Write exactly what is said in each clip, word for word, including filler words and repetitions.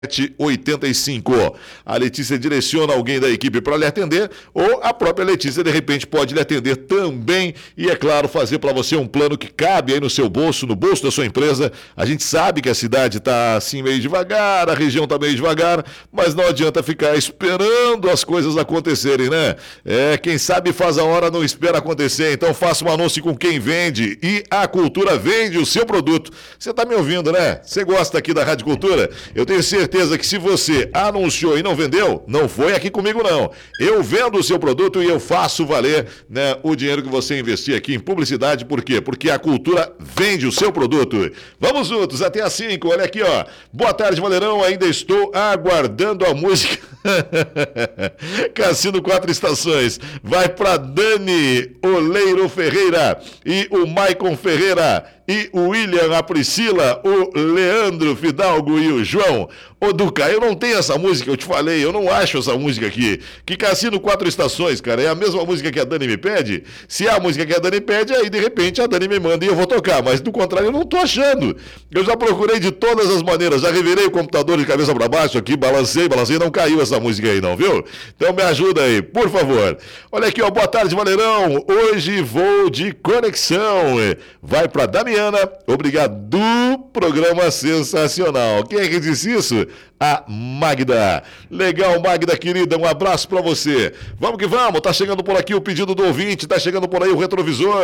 oitenta e cinco. A Letícia direciona alguém da equipe para lhe atender, ou a própria Letícia de repente pode lhe atender também e, é claro, fazer para você um plano que cabe aí no seu bolso, no bolso da sua empresa. A gente sabe que a cidade está assim meio devagar, a região está meio devagar, mas não adianta ficar esperando as coisas acontecerem, né? É, quem sabe faz a hora, não espera acontecer. Então faça um anúncio com quem vende e a Cultura vende o seu produto. Você está me ouvindo, né? Você gosta aqui da Rádio Cultura? Eu tenho certeza certeza que se você anunciou e não vendeu, não foi aqui comigo não. Eu vendo o seu produto e eu faço valer, né, o dinheiro que você investir aqui em publicidade. Por quê? Porque a Cultura vende o seu produto. Vamos juntos, até às cinco. Olha aqui, ó. Boa tarde, Valerão. Ainda estou aguardando a música. Cassino Quatro Estações. Vai para Dani Oleiro Ferreira e o Maicon Ferreira e o William, a Priscila, o Leandro Fidalgo e o João. Ô, Duca, eu não tenho essa música, eu te falei, eu não acho essa música aqui. Que Cassino Quatro Estações, cara, é a mesma música que a Dani me pede? Se é a música que a Dani pede, aí de repente a Dani me manda e eu vou tocar, mas do contrário eu não tô achando. Eu já procurei de todas as maneiras, já revirei o computador de cabeça para baixo aqui, balancei, balancei, não caiu essa música aí não, viu? Então me ajuda aí, por favor. Olha aqui, ó, boa tarde, Valerão. Hoje vou de conexão. Vai pra Damiana, obrigado, programa sensacional. Quem é que disse isso? A Magda. Legal, Magda, querida, um abraço pra você. Vamos que vamos, tá chegando por aqui o pedido do ouvinte, tá chegando por aí o retrovisor.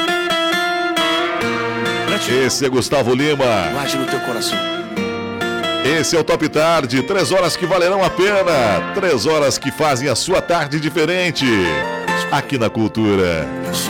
Esse é Gustavo Lima. Guarde no teu coração. Esse é o Top Tarde, três horas que valerão a pena, três horas que fazem a sua tarde diferente, aqui na Cultura.